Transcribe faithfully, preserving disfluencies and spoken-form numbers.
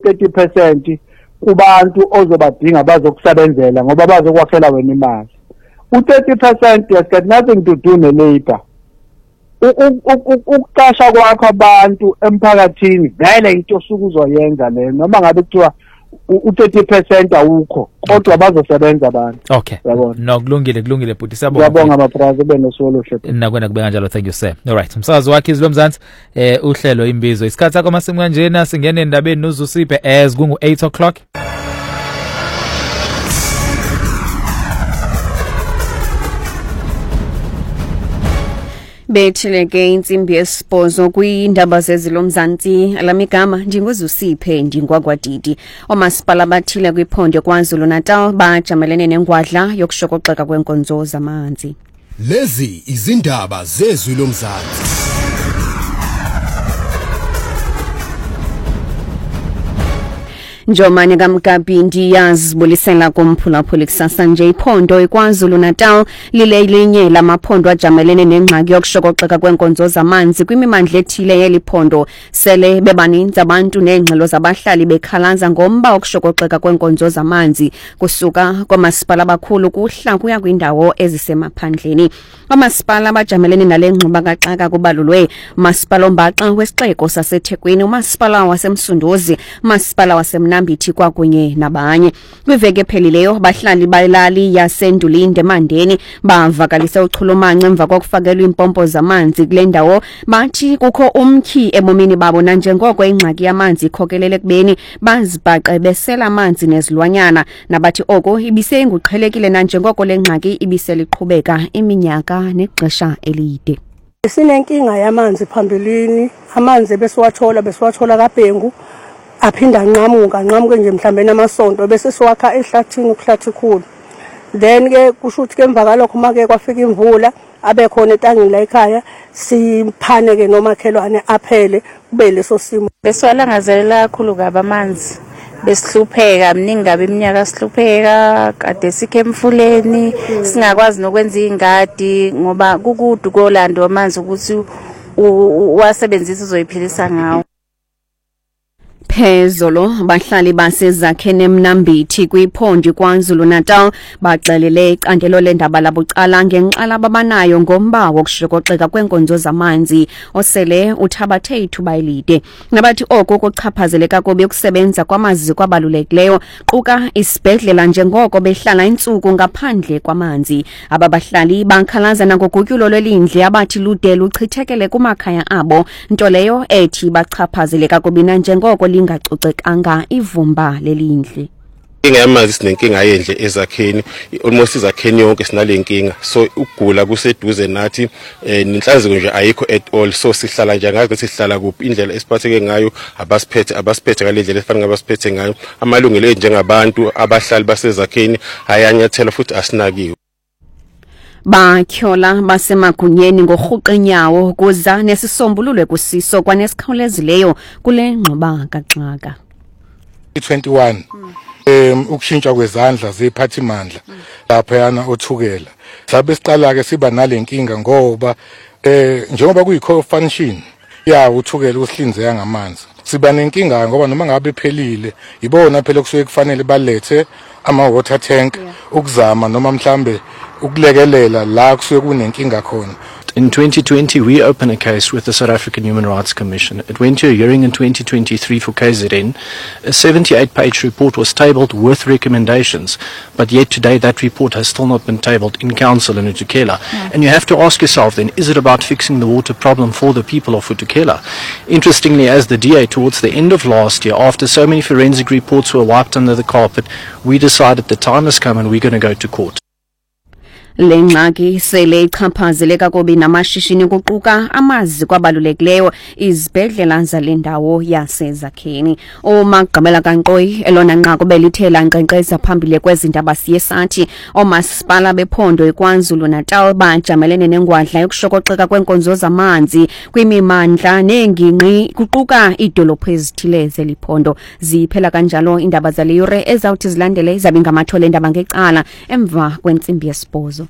thirty percent kubantu ozobadinga bazokusebenzela ngoba bazokwakhela wena imali. U thirty percent has got nothing to do ne-labor. Ukuqasha kwakho abantu emphakathini vele into osuke uzoyenza leyo noma ngabe kuthiwa u thirty percent awukho kodwa bazosebenza abantu. Okay. No kulungile kulungile but siyabonga. Siyabonga abaphrazi benosolo hle. Nakwena kubeka njalo, thank you sir. All right. Umsakazi wakhe izilo Mzansi eh uhlelo imbizo. Isikhathi sakho masimu kanjena singene endabeni nozusiphe as kungu eight o'clock. Bethileke insimbi yesibhozo kwindaba zezilo Mzansi alamigama njengozusiphe njingwagwadidi. Omasipala bathile kwiphondo kwaZulu Natal bajamelene nengwadla yokushokoxeka kwenkonzo zamanzi. Lezi izindaba zezilo Mzansi. Njomani kaMgabindi yazibulisela kumphulaphuli kusasa nje iphondo iKwaZulu Natal lile linye lamaphondo ajamelene nengxaki yokushokoxeka kwenkonzo zamanzi kwimimandla ethile yeliphondo. Sele bebaninzi abantu nengxelo zabahlali bekhalaza ngomba wokushokoxeka kwenkonzo zamanzi kusuka kwamasipala abakhulu kuhla kuya kwindawo ezisemaphandleni. Amasipala abajamelene nale ngxuba kaxaka kubalulwe umasipala ombaxa wesixeko saseThekwini, umasipala wasemsunduzi, umasipala wasemna Mbithi kwakunye nabanye. Kwiveke phelileyo abahlali balali yaseNdulinde Mandeni bavakalisa uchulumanco emva kokufakelwa impompo zamanzi kule ndawo. Bathi kukho umkhi ebomini babo nanjengoko ingxaki yamanzi ikhokelele kubeni bazibhaqe besela amanzi nezilwanyana, nabathi oko ibisenguqhelekile nanjengoko le ngxaki ibiseliqhubeka iminyaka nexesha elide. Sinenkinga yamanzi phambilini, amanzi besiwathola besiwathola kaBhengu aphinda nqamuka nqamuke nje mhlambe namasonto bese siwakha ehlathini ukuhlathi khulu. Then ke kusho ukuthi ke emva kalokho make kwafika imvula abe khona etangini la ekhaya siphane ke nomakhelwane aphele kube leso simo. Beswalangazelela kakhulu kabi amanzi besihlupheka mningi ngabe iminyaka sihlupheka kade sikhe emfuleni singakwazi nokwenza ingadi ngoba kukude kolando amanzi ukuthi wasebenzisa uzoyiphilisa ngawo. Phezolo bahlali basezakhene eMnambithi kwiphondo kwaZulu Natal baxelele iqandelo lendaba labucala ngenxala babanayo ngomba wokushokoxeka kwenkonzo zamanzi osele uthabathe ithuba elide. Nabathi oko kuchaphazeleka kobe ukusebenza kwamaziko abalulekileyo quka isibhedlela njengoko behlala insuku ngaphandle kwamanzi. Ababahlali bankhalaza nangogutyulo lwelindle abathi lude luchithekele kumakhaya abo, nto leyo ethi bachaphazeleka kubina njengoko ngacocekanga ivumba lelindle. Inga yamanzi sinenkinga yendle ezakheni, almost izakheni yonke sinalenkinga. So ukugula kuseduze nathi nenhlanzeko nje ayikho at all. So sihlala nje ngazi ukuthi sihlala kuphi, indlela esiphatheke ngayo abasiphethe abasiphethe ngale ndlela efanele ngabasiphethe ngayo. Amalungelo njengabantu abahlali basezakheni ayanyathela futhi asinakiwe. Bakhyola basemagunyeni ngohuqenyawo kuza nesisombululo kusiso kwanesikhawulezileyo kule ngxuba kaxaka. twenty-one em ukushintsha kwezandla zephathimandla lapha yana othukela sabe siqala ke siba nalenkinga ngoba eh njengoba kuyi-co-function ya uthukela usihlinzeka ngamanzi siba nenkinga ngoba noma ngabe phelile ibona phela kusuke kufanele balethe ama water tank ukuzama noma mhlambe ukulekelela la kusuke kunenkinga khona. In twenty twenty, we opened a case with the South African Human Rights Commission. It went to a hearing in twenty twenty-three for K Z N. A seventy-eight page report was tabled with recommendations, but yet today that report has still not been tabled in council in Utukela. Yeah. And you have to ask yourself then, is it about fixing the water problem for the people of Utukela? Interestingly, as the D A towards the end of last year, after so many forensic reports were wiped under the carpet, we decided the time has come and we're going to go to court. Lengxaki sele ichaphazeleka kobi namashishini kuquka amaziko abalulekileyo izibhedlela zalendawo yasezakheni. Omagqibela kaNqoyi elona nqaku belithela nkqenkqeza phambili kwezindaba siye sathi omasipala bephondo iKwaZulu Natal bajamelene nengwadla yokushokoxeka kwenkonzo zamanzi kwimimandla nengingqi kuquka idolophu ezithile zeliphondo. Ziphela kanjalo indaba zaleyure ezawuthi zilandele zabe ngamathole endaba ngeqala emva kwentsimbi yesibhozo.